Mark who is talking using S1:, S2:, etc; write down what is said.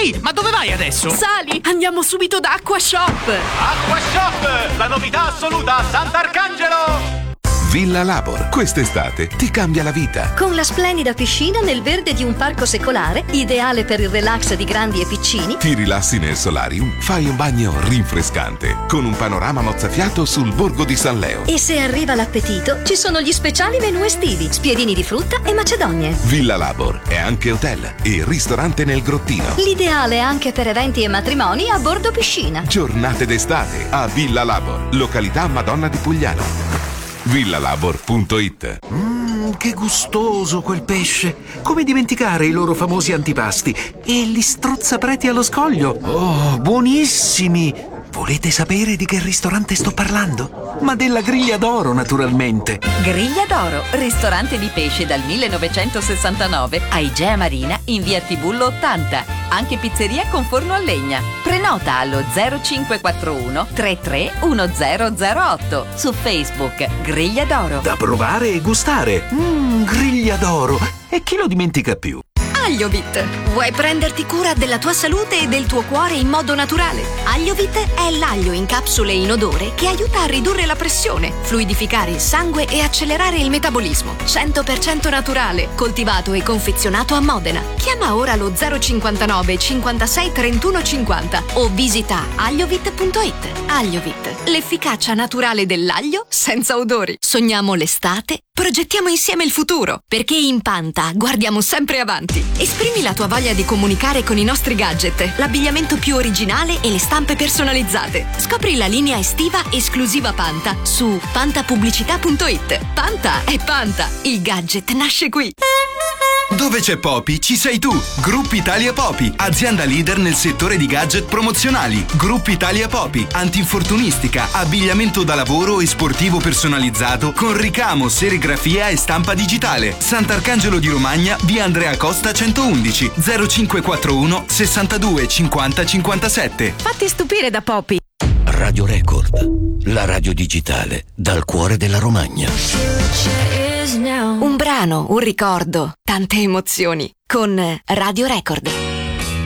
S1: Ehi, ma dove vai adesso?
S2: Sali, andiamo subito da Acquashop.
S3: Acquashop, la novità assoluta a Sant'Arcangelo.
S4: Villa Labor, quest'estate ti cambia la vita.
S5: Con la splendida piscina nel verde di un parco secolare, ideale per il relax di grandi e piccini.
S4: Ti rilassi nel solarium, fai un bagno rinfrescante, con un panorama mozzafiato sul borgo di San Leo.
S5: E se arriva l'appetito, ci sono gli speciali menù estivi, spiedini di frutta e macedonie.
S4: Villa Labor è anche hotel e ristorante nel grottino.
S5: L'ideale anche per eventi e matrimoni a bordo piscina.
S4: Giornate d'estate a Villa Labor, località Madonna di Pugliano. villalabor.it.
S6: Che gustoso quel pesce! Come dimenticare i loro famosi antipasti e gli strozzapreti allo scoglio? Oh, buonissimi! Volete sapere di che ristorante sto parlando? Ma della Griglia d'Oro, naturalmente.
S7: Griglia d'Oro, ristorante di pesce dal 1969 a Igea Marina in via Tibullo 80. Anche pizzeria con forno a legna. Prenota allo 0541 331008. Su Facebook Griglia d'Oro.
S6: Da provare e gustare. Griglia d'Oro. E chi lo dimentica più?
S2: Agliovit. Vuoi prenderti cura della tua salute e del tuo cuore in modo naturale? Agliovit è l'aglio in capsule inodore che aiuta a ridurre la pressione, fluidificare il sangue e accelerare il metabolismo. 100% naturale, coltivato e confezionato a Modena. Chiama ora lo 059 56 31 50 o visita agliovit.it. Agliovit, l'efficacia naturale dell'aglio senza odori. Sogniamo l'estate? Progettiamo insieme il futuro, perché in Panta guardiamo sempre avanti. Esprimi la tua voglia di comunicare con i nostri gadget, l'abbigliamento più originale e le stampe personalizzate. Scopri la linea estiva esclusiva Panta su pantapubblicità.it. Panta è Panta, il gadget nasce qui.
S8: Dove c'è Popi, ci sei tu. Gruppo Italia Popi, azienda leader nel settore di gadget promozionali. Gruppo Italia Popi, antinfortunistica, abbigliamento da lavoro e sportivo personalizzato con ricamo, serigrafia e stampa digitale. Sant'Arcangelo di Romagna, via Andrea Costa 111 0541 62 50 57.
S2: Fatti stupire da Popi.
S9: Radio Record, la radio digitale dal cuore della Romagna.
S2: Un brano, un ricordo, tante emozioni con Radio Record.